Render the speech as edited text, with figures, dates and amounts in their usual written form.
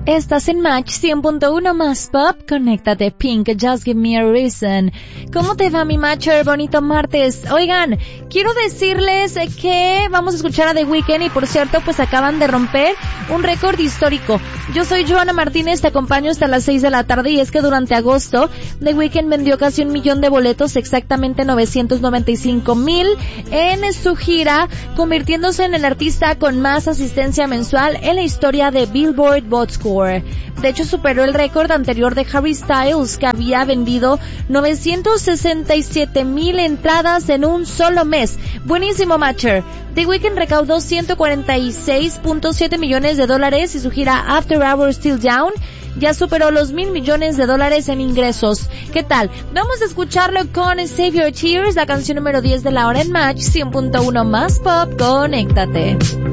Estás en Match 100.1 más Pop. Conéctate, Pink, Just Give Me a Reason. ¿Cómo te va, mi Matcher? Bonito martes. Oigan, quiero decirles que vamos a escuchar a The Weeknd y, por cierto, pues acaban de romper un récord histórico. Yo soy Joana Martínez, te acompaño hasta las 6 de la tarde y es que durante agosto The Weeknd vendió casi 1 millón de boletos, exactamente 995,000 en su gira, convirtiéndose en el artista con más asistencia mensual en la historia de Billboard Bot Score. De hecho, superó el récord anterior de Harry Styles, que había vendido 967,000 entradas en un solo mes. Buenísimo, Matcher. The Weeknd recaudó 146.7 millones de dólares y su gira After Hours Till Dawn ya superó los 1,000 millones de dólares en ingresos. ¿Qué tal? Vamos a escucharlo con Save Your Tears, la canción número 10 de la hora en Match 100.1 más Pop. Conéctate.